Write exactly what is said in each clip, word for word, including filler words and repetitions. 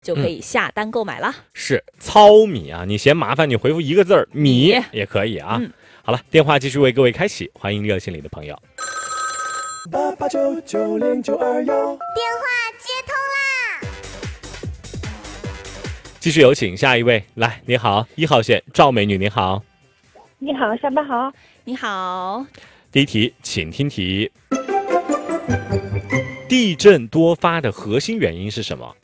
就可以下单购买了。 嗯、是糙米啊，你嫌麻烦，你回复一个字儿米也可以啊。嗯、好了，电话继续为各位开启，欢迎热线里的朋友。 八八九九零九二幺， 电话接通啦！ 继续有请下一位，来，你好，一号线赵美女，你好。 你好，下班好。 你好。 第一题，请听题。地震多发的核心原因是什么？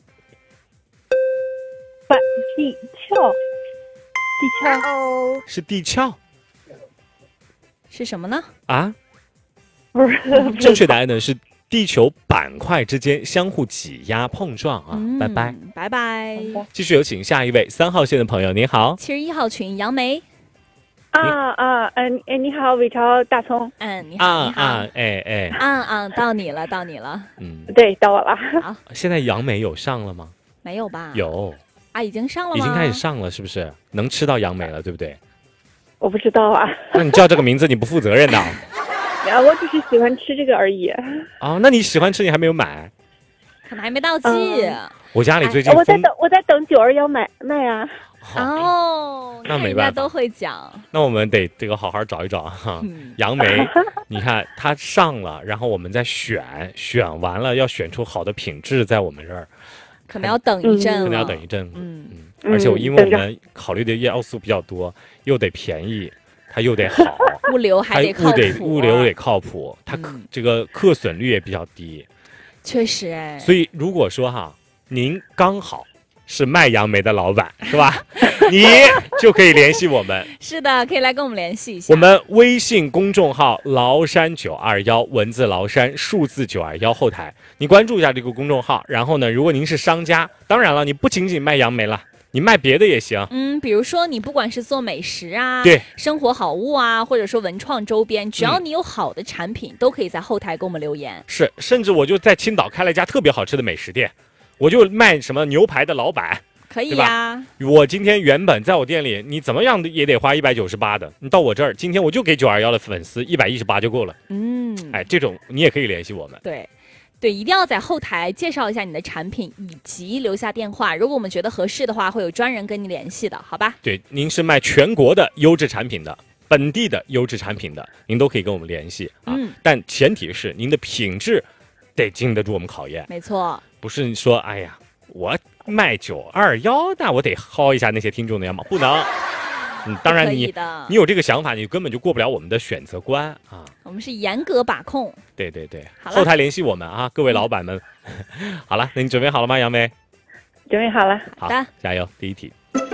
反地壳，地壳哦， 是地壳。 是什么呢？ 啊， 不是， 正确答案呢是地球板块之间相互挤压碰撞啊！ 嗯、 拜拜， 拜拜。 继续有请下一位三号线的朋友，您好。 七十一号群杨梅。 啊啊，嗯，哎，你好，伟超大葱。 嗯，你好， 啊你好， 啊，哎哎， 啊啊，到你了，到你了。 嗯， 对，到我了。 好， 现在杨梅有上了吗？ 没有吧？ 有啊，已经上了吗？ 已经开始上了，是不是？能吃到杨梅了，对不对？ 我不知道啊。 那你叫这个名字，你不负责任的。 啊，我只是喜欢吃这个而已。 哦，那你喜欢吃，你还没有买？ 可能还没到季。 嗯、 我家里最近、 哎、我在等，我在等九二幺买卖啊。 哦， 那没办法， 人家都会讲。 那我们得这个好好找一找哈。嗯、杨梅，你看它上了，然后我们再选，选完了要选出好的品质，在我们这儿， 可能要等一阵了， 可能要等一阵。 嗯嗯，而且因为我们考虑的要素比较多，又得便宜，它又得好， 物流还得靠谱， 物流得靠谱，它这个客损率也比较低。 确实哎。 所以如果说哈，您刚好是卖杨梅的老板是吧？你就可以联系我们。 是的，可以来跟我们联系一下。 我们微信公众号崂山九二幺，文字崂山，数字九二幺后台，你关注一下这个公众号。然后呢，如果您是商家，当然了，你不仅仅卖杨梅了，你卖别的也行。 嗯，比如说你不管是做美食啊， 对， 生活好物啊，或者说文创周边，只要你有好的产品，嗯、都可以在后台给我们留言。 是，甚至我就在青岛开了一家特别好吃的美食店。我就卖什么牛排的老板， 可以呀、啊。 我今天原本在我店里，你怎么样也得花一百九十八的，你到我这儿，今天我就给九二幺的粉丝一百一十八就够了。 嗯， 哎，这种你也可以联系我们。 对，对，一定要在后台介绍一下你的产品，以及留下电话。如果我们觉得合适的话，会有专人跟你联系的，好吧？ 对，您是卖全国的优质产品的，本地的优质产品的，您都可以跟我们联系啊。嗯，但前提是您的品质得经得住我们考验。 没错。 不是说，哎呀，我卖九二幺，那我得薅一下那些听众的羊毛，不能。嗯，当然你你有这个想法，你根本就过不了我们的选择关啊。 我们是严格把控。 对对对，后台联系我们啊，各位老板们。嗯、好了，那你准备好了吗，杨梅？ 准备好了。 好的， 加油！第一题。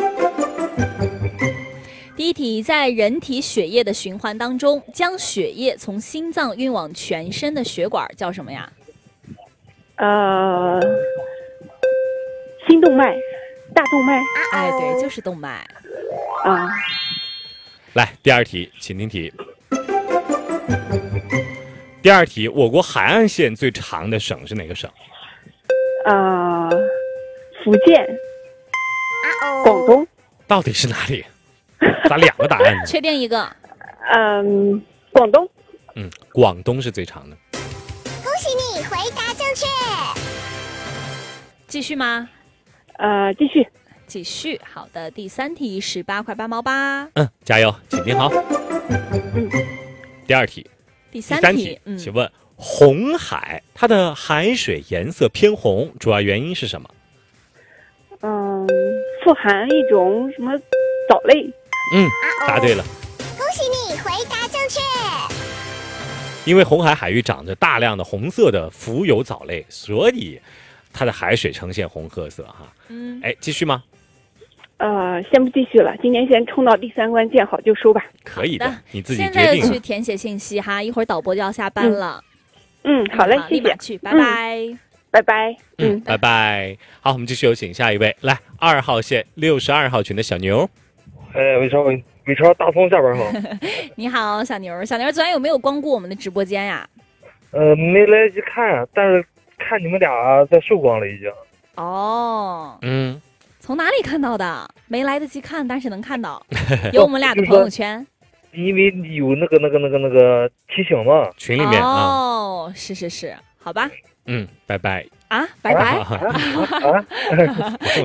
第一题，在人体血液的循环当中，将血液从心脏运往全身的血管叫什么呀？ 呃，心动脉、大动脉。 哎，对，就是动脉。 啊， 来，第二题，请听题。第二题，我国海岸线最长的省是哪个省？ 呃，福建、广东。 到底是哪里？咋两个答案呢？ 确定一个。 嗯，广东。 嗯，广东是最长的。 恭喜你回答正确。 继续吗？ 呃，继续。 继续。好的，第三题，十八块八毛八。 嗯，加油，请听好。 嗯。 第二题。 第三题， 第三题嗯、 请问红海它的海水颜色偏红，主要原因是什么？ 嗯，富含一种什么藻类？ 嗯，答对了。 恭喜你回答正确。 因为红海海域长着大量的红色的浮游藻类，所以它的海水呈现红褐色哈。嗯，哎，继续吗？ 呃，先不继续了，今年先冲到第三关，见好就收吧。 可以的，你自己决定。 现在就去填写信息哈，一会儿导播就要下班了。 嗯，嗯好嘞， 好谢谢。 立马去，拜拜。 嗯拜拜。 嗯，拜拜。好，我们继续有请下一位，来二号线六十二号群的小牛。 哎，伟超，伟超，大葱下班好。 你好，小牛，小牛，昨天有没有光顾我们的直播间呀？ 呃，没来得及看，但是看你们俩在秀光了已经。 哦， 嗯， 从哪里看到的？没来得及看，但是能看到，有我们俩的朋友圈。 因为有那个那个那个那个提醒嘛， 群里面啊。 哦，是是是，好吧。 嗯，拜拜。 啊，拜拜。 啊啊啊